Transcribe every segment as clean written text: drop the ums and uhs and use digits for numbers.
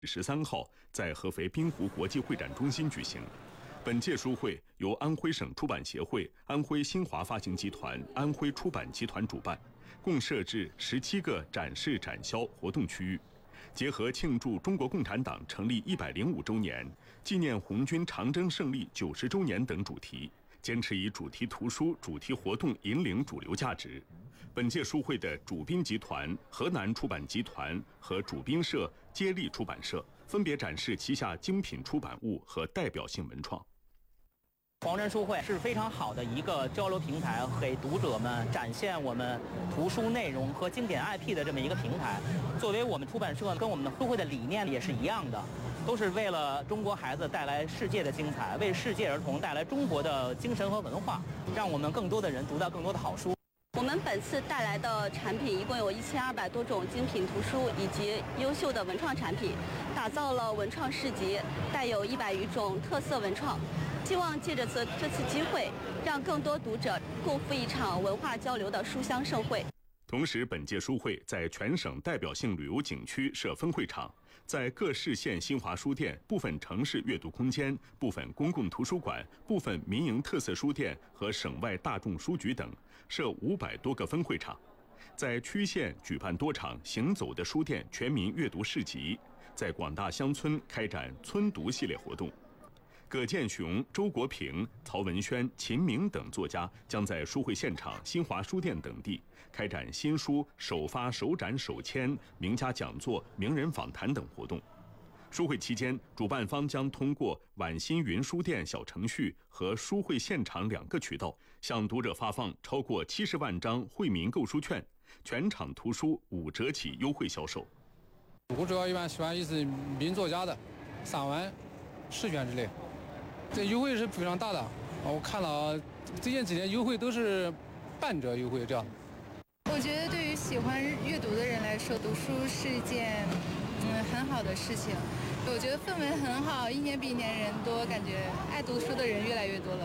13号在合肥滨湖国际会展中心举行。本届书会由安徽省出版协会、安徽新华发行集团、安徽出版集团主办，共设置17个展示展销活动区域，结合庆祝中国共产党成立105周年、纪念红军长征胜利90周年等主题，坚持以主题图书、主题活动引领主流价值。本届书会的主宾集团河南出版集团和主宾社接力出版社分别展示旗下精品出版物和代表性文创。 黄镇书会是非常好的一个交流平台，给读者们展现我们图书内容和经典 IP 的这么一个平台。作为我们出版社，跟我们的书会的理念也是一样的，都是为了中国孩子带来世界的精彩，为世界儿童带来中国的精神和文化，让我们更多的人读到更多的好书。 我们本次带来的产品一共有1200多种精品图书以及优秀的文创产品，打造了文创市集，带有100余种特色文创。希望借着这次机会，让更多读者共赴一场文化交流的书香盛会。 同时，本届书会在全省代表性旅游景区设分会场，在各市县新华书店、部分城市阅读空间、部分公共图书馆、部分民营特色书店和省外大众书局等设500多个分会场，在区县举办多场行走的书店全民阅读市集，在广大乡村开展村读系列活动。葛剑雄、周国平、曹文轩、秦明等作家将在书会现场、新华书店等地开展新书首发、首展、首签、名家讲座、名人访谈等活动。书会期间，主办方将通过晚新云书店小程序和书会现场2个渠道，向读者发放超过70万张惠民购书券，全场图书5折起优惠销售。 我主要一般喜欢一些名作家的散文、诗选之类。这优惠是非常大的，我看了最近几年优惠都是半折优惠这样。 我觉得对于喜欢阅读的人来说，读书是一件很好的事情。我觉得氛围很好，一年比一年人多，感觉爱读书的人越来越多了。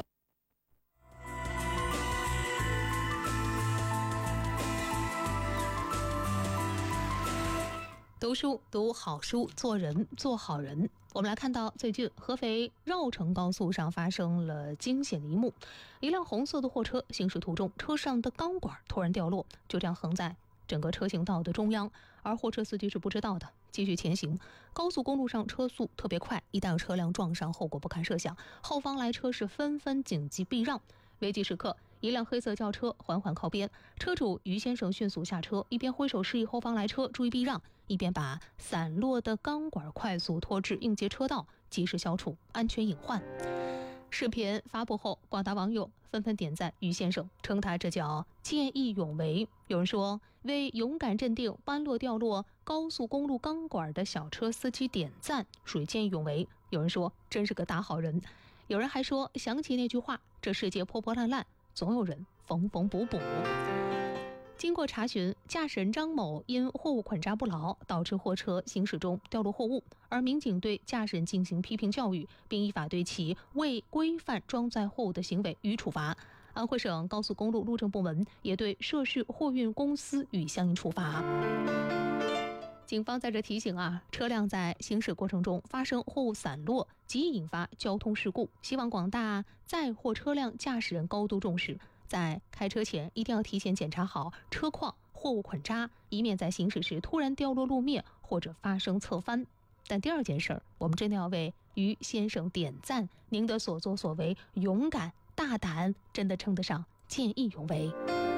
读书读好书，做人做好人。我们来看到最近合肥绕城高速上发生了惊险的一幕，一辆红色的货车行驶途中，车上的钢管突然掉落，就这样横在整个车行道的中央，而货车司机是不知道的，继续前行。高速公路上车速特别快，一旦有车辆撞上，后果不堪设想，后方来车是纷纷紧急避让。危急时刻，一辆黑色轿车缓缓靠边，车主于先生迅速下车，一边挥手示意后方来车注意避让，一边把散落的钢管快速拖至应接车道，及时消除安全隐患。视频发布后，广大网友纷纷点赞于先生，称他这叫见义勇为。有人说为勇敢镇定搬落掉落高速公路钢管的小车司机点赞，属于见义勇为。有人说真是个大好人。有人还说想起那句话，这世界破破烂烂，总有人缝缝补补。经过查询，驾驶人张某因货物捆扎不牢，导致货车行驶中掉落货物，而民警对驾驶人进行批评教育，并依法对其未规范装载货物的行为予以处罚。安徽省高速公路路政部门也对涉事货运公司予以相应处罚。警方在这提醒车辆在行驶过程中发生货物散落，极易引发交通事故，希望广大载货车辆驾驶人高度重视，在开车前一定要提前检查好车况、货物捆扎，以免在行驶时突然掉落路面或者发生侧翻。但第二件事，我们真的要为于先生点赞，您的所作所为勇敢大胆，真的称得上见义勇为。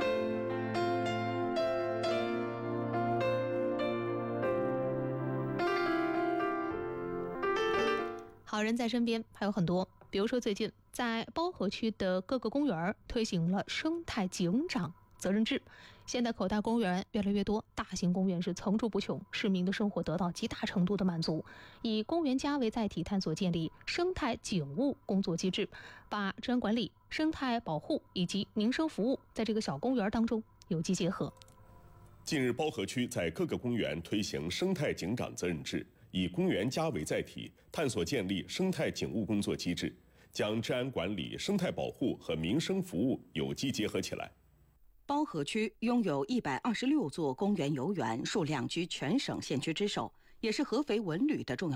好人在身边还有很多，比如说最近在包河区的各个公园推行了生态警长责任制，现在口袋公园越来越多，大型公园是层出不穷，市民的生活得到极大程度的满足。以公园家为载体，探索建立生态警务工作机制，把治安管理、生态保护以及民生服务在这个小公园当中有机结合。 近日，包河区在各个公园推行生态警长责任制，以公园家为载体，探索建立生态警务工作机制，将治安管理、生态保护和民生服务有机结合起来。 包河区拥有126座公园游园，数量居全省县区之首。 也是合肥文旅的重要